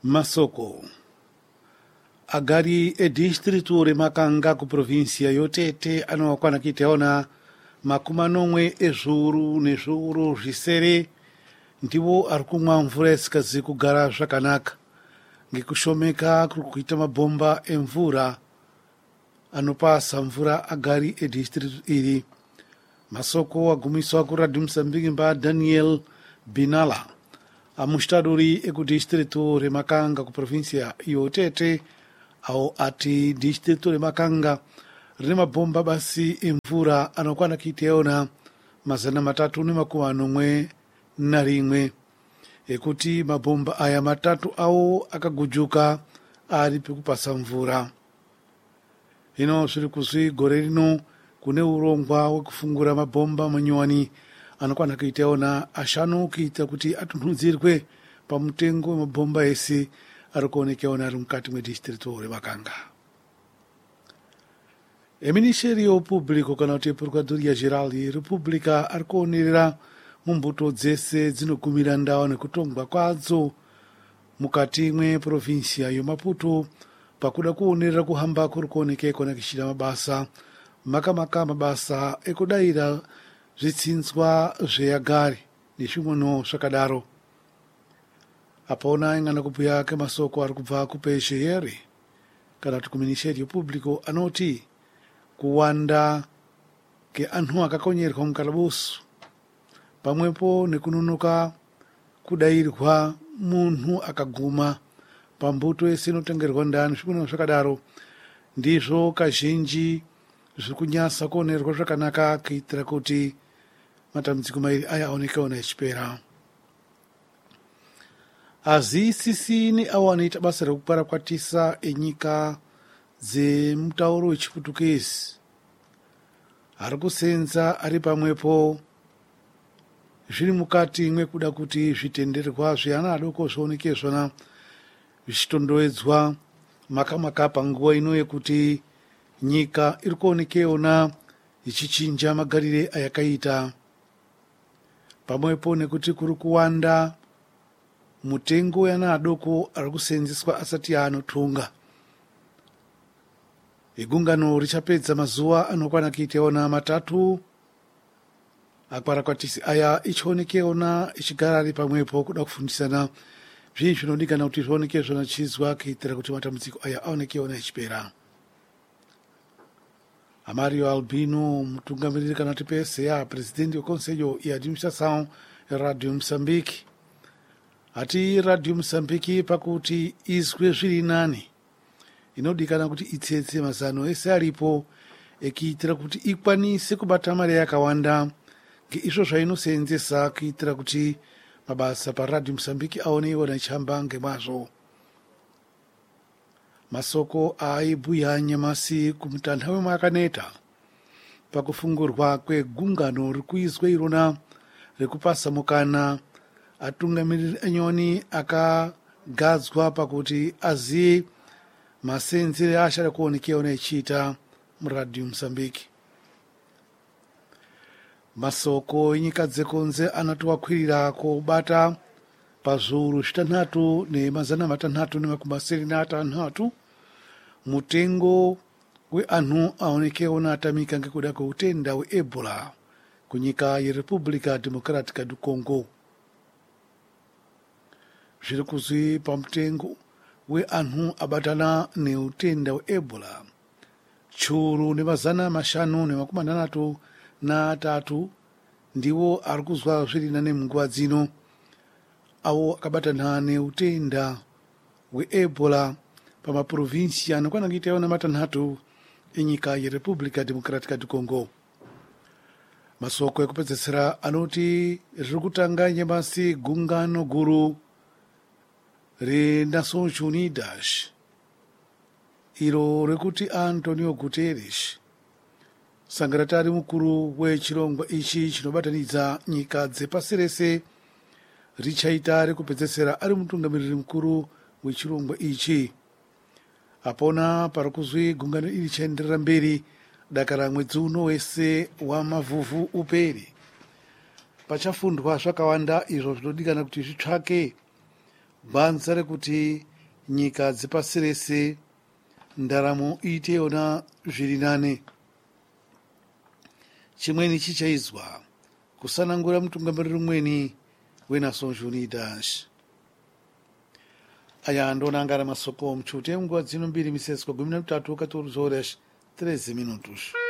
Masoko agari edistritu remakanga ku província yotete anowakwana kiteona makumanomwe ezviuru nezviuru zvisere ndivo ari kumwa mvura isikazi kugara zvakanaka ngekushomeka kuri kuita mabhomba emvura anopasa mvura agari edistritu iri. Masoko agumiswa kuRádio Moçambique mba Daniel Binala amustadori ekudistritu remakanga ku província yotete au ati distritu remakanga rine mabhomba basi emvura anokwana kiteona 391 ekuti mabhomba aya matatu awo akagujuka ari pekupasa mvura. Hino zviri kuzwi gore rino kune urongwa wekufungura mabhomba manyuwani anokwana kuiteona ashanu kuita kuti atunhudzirwe pamutengo wemabhomba ese ari kuonekeona ari mukati mwedistritu remakanga. Eministério Público kana kuti Procuradoria Geral de República ari kuonerera mumbuto dzese dzinogumira ndawa nekutongwa kwadzo mukati mweprovinsia yoMaputo pakuda kuonerera kuhamba kuri kuonekeko nakuchita mabasa makamaka mabasa ekudayira zvitsinzwa zveagari nezvimwewo zvakadaro. Apaona ing'ana kubhuya kemasoko ari kubva kupeshe here kana kuti kuministério público anoti kuwanda keanhu akakonyerwa mukalabusu pamwepo nekunonoka kudayirwa munhu akaguma pambuto yese inotengerwa ndani zvimwewo zvakadaro ndizvo kazhinji zviri kunyasa kuonerwa zvakanaka kuitira kuti matambudziko mairi aya aonekewo echipera. Azisisini awo anoita basa rekukwakwatisa enyika dzemutauro wechiputukezi ari kusenza ari pamwepo zviri mukati mwekuda kuti zvitenderwa zveana adoko zvioneke zvona zvichitondowedzwa makamaka panguva ino yekuti nyika iri kuonekeona ichichinja magarire ayakaita pamwepo nekuti kuri kuwanda mutengo weana adoko ari kusenzeswa asati anotunga. Igungano richapedza mazuva anokwana kuiteona 3 akwakwatisi aya ichionekeona ichigara ari pamwepo kuda kufundisana zvii zvinodikana kuti zvioneke zvona chizwa kuitira kuti matambudziko aya aonekeona echipera. Amario Albino mutungamiriri kana kuti PSA presidente weconselho e administração Rádio Moçambique ati Rádio Moçambique pakuti izwe zviri nani inodikana kuti itsetse mazano ese aripo ekiitira kuti ikwanise kubata mari yakawanda ngeizvo zvainosenzesa kuitira kuti mabasa paRádio Moçambique aoneiona ichihamba ngemazvo. Masoko aibhuya nyamasi kumutanha wemakaneta pakufungurwa kwegungano rikuizwe irona rekupasa mukana atungamiriri anyoni akagadzwa pakuti aziye masenzere achada kuonekeona echiita muRádio Moçambique. Masoko enyika dzekunze anati wakwirira kubata pazviuru 6,636 mutengo weanhu aonekeona atamika ngekuda kweutenda weEbola kunyika yeRepública Democrática do Congo. Zviri kuzwi pamutengo weanhu abatana neutenda weEbola 583 ndiwo ari kuzwa zviri nane munguva dzino awo akabatana neutenda weEbola pamaprovinsia anokwana kuiteona 3 enyika yeRepública Democrática do Congo. Masoko ekupedzesera anoti riri kutanga nyamasi gungano guru reNações Unidas iro rekuti Antonio Guterres sangaratari mukuru wechirongwa ichi chinobatanidza nyika dzepasi rese richaita rekupedzesera ari mutungamiriri mukuru wechirongwa ichi. Apona pari kuzwi gungano iri chaenderera mberi dakara mwedzi uno wese wamavhuvhu uperi pachafundwa zvakawanda izvo zvinodikana kuti zvitsvake gwanza rekuti nyika dzipasirese ndaramo iteyo na zvirinane. Chimweni chichaizwa kusanangura mtungamiriri umweni weNações Unidas. Aya ndonangara masoko mchute nguva dzino 2 miseswa 13 horas 13 minutos.